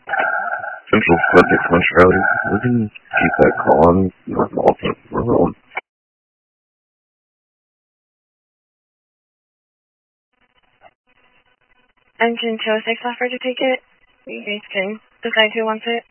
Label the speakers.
Speaker 1: Central subject punctuality. We can keep that call on North Walton. We're rolling.
Speaker 2: Engine 206 offered to take it. You guys can decide who wants it.